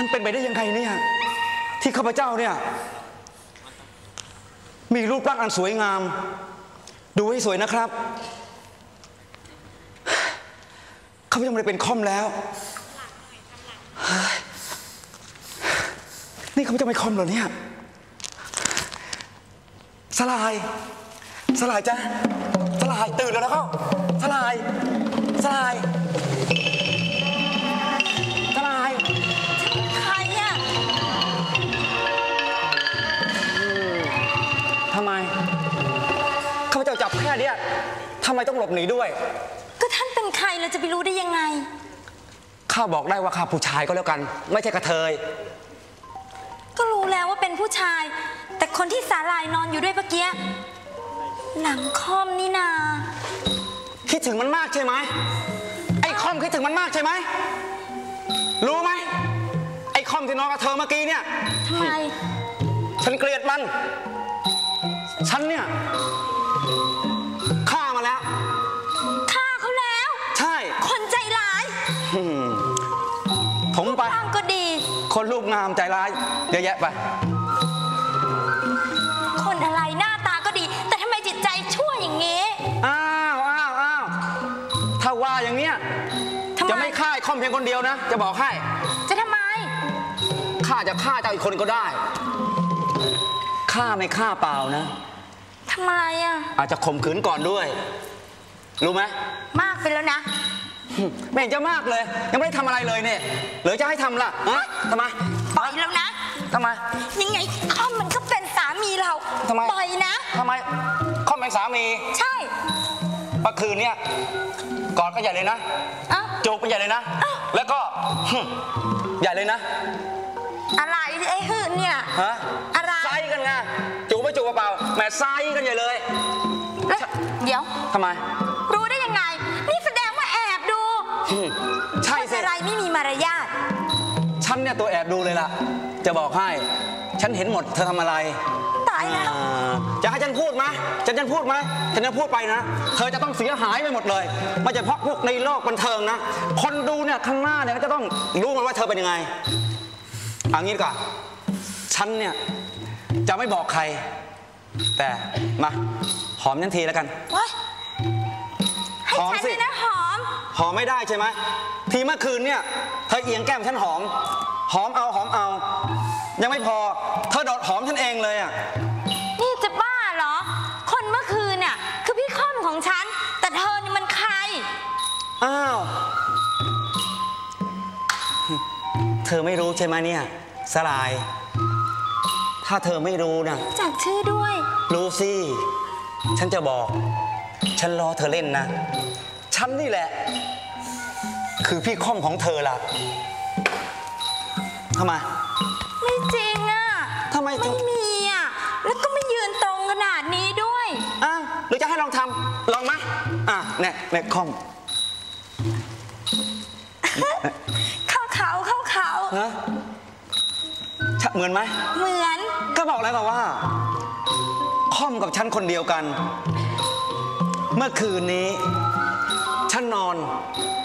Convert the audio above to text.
เป็นไปได้ยังไงเนี่ยที่ข้าพเจ้าเนี่ยมีรูปร่างอันสวยงามดูให้สวยนะครับข้าพเจ้าไม่ได้เป็นค่อมแล้วนี่ข้าพเจ้าไม่ค่อมเหรอเนี่ยสลายจ้ะสลายตื่นแล้วนะเขาสลายใครอะทำไมข้าพเจ้าจับแค่เนี้ยทำไมต้องหลบหนีด้วยก็ท่านเป็นใครเราจะไปรู้ได้ยังไงข้าบอกได้ว่าข้าผู้ชายก็แล้วกันไม่ใช่กระเทยก็รู้แล้วว่าเป็นผู้ชายแต่คนที่สาลายนอนอยู่ด้วยเมื่อกี้หลังค่อมนี่นาคิดถึงมันมากใช่ไหมไอ้ค่อมคิดถึงมันมากใช่ไหมรู้ไหมไอ้ค่อมที่นอนกับเธอเมื่อกี้เนี่ยทำไมฉันเกลียดมันฉันเนี่ยฆ่ามาแล้วฆ่าเขาแล้วใช่คนใจร้ายผมไปก็ดีคนรูปงามใจร้ายเยอะแยะไปคนอะไรหน้าตาก็ดีแต่ทำไมจิตใจชั่วอย่างงี้อ้าวถ้าว่าอย่างเนี้ยจะไม่ฆ่าค่อมเพียงคนเดียวนะจะบอกให้จะทำไมข้าจะฆ่าเจ้าอีกคนก็ได้ฆ่าไม่ฆ่าเปล่านะทำไมอ่ะอาจจะข่มขืนก่อนด้วยรู้ไหมมากไปแล้วนะไม่เห็นจะมากเลยยังไม่ได้ทำอะไรเลยเนี่ยหรือจะให้ทำล่ะฮะทำไมปล่อยแล้วนะทำไมยังไงค่อมมันก็เป็นสามีเราทำไมปล่อยนะทำไมค่อมเป็นสามีใช่เมื่อคืนเนี่ยกอดก็ใหญ่เลยนะจูบก็ใหญ่เลยนะแล้วก็ใหญ่เลยนะอะไรไอ้หื่นเนี่ยฮะอะไรไซกันไงจูบไม่จูบเปล่าแหมไซกันใหญ่เลยเดี๋ยวทำไมรู้ได้ยังไงนี่แสดงว่าแอบดูใช่สิอะไรไม่มีมารยาทฉันเนี่ยตัวแอบดูเลยล่ะจะบอกให้ฉันเห็นหมดเธอทำอะไรตายแล้วจะให้ฉันพูดไหมฉันพูดไหมฉันจะพูดไปนะเธอจะต้องเสียหายไปหมดเลยไม่ใช่เพราะพวกในโลกบันเทิงนะคนดูเนี่ยข้างหน้าเนี่ยก็จะต้องรู้มันว่าเธอเป็นยังไงเอางี้ดีกว่าฉันเนี่ยจะไม่บอกใครแต่มาหอมทันทีแล้วกันหอมสินะหอมไม่ได้ใช่ไหมทีเมื่อคืนเนี่ยเธอเอียงแก้มฉันหอมเอายังไม่พอเธอโดดหอมฉันเองเลยอ่ะนี่จะบ้าเหรอคนเมื่อคืนเนี่ยคือพี่ค่อมของฉันแต่เธอนี่มันใครอ้าวเธอไม่รู้ใช่ไหมเนี่ยสลายถ้าเธอไม่รู้นะจากชื่อด้วยรู้สิฉันจะบอกฉันรอเธอเล่นนะฉันนี่แหละคือพี่ค่อมของเธอล่ะทำไมไม่จริงอ่ะทำไมไม่มีอ่ะแล้วก็ไม่ยืนตรงขนาดนี้ด้วยหรือจะให้ลองทำลองไหมเนี่ยค่อมเข้าเขาฮะเหมือนไหมเหมือนก็บอกแล้วว่าค่อมกับฉันคนเดียวกันเมื่อคืนนี้ฉันนอน